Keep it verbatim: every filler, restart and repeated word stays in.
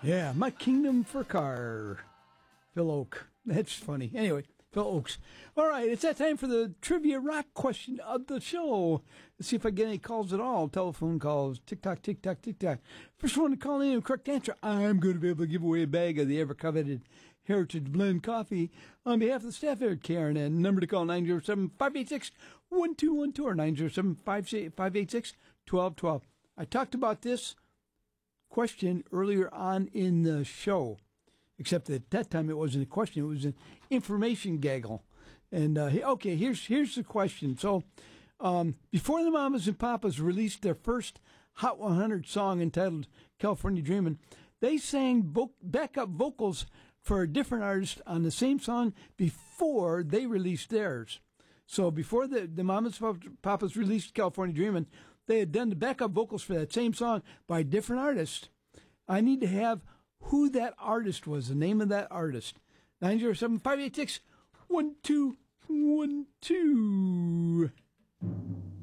Yeah, My Kingdom for Car. Phil Oak. That's funny. Anyway, Phil Oaks. All right, it's that time for the trivia rock question of the show. Let's see if I get any calls at all. Telephone calls. Tick-tock, tick-tock, tick-tock. First one to call in and correct answer. I'm going to be able to give away a bag of the ever-coveted Heritage Blend Coffee on behalf of the staff here at K R N N. Number to call nine oh seven, five eight six, one two one two or nine oh seven, five eight six, one two one two. I talked about this question earlier on in the show, except that at that time it wasn't a question, it was an information gaggle. And uh, okay, here's here's the question. So um, before the Mamas and Papas released their first Hot one hundred song entitled California Dreamin', they sang vo- backup vocals for a different artist on the same song before they released theirs. So before the, the Mamas and Papas released California Dreamin', they had done the backup vocals for that same song by a different artist. I need to have who that artist was, the name of that artist. nine oh seven, five eight six, one two one two.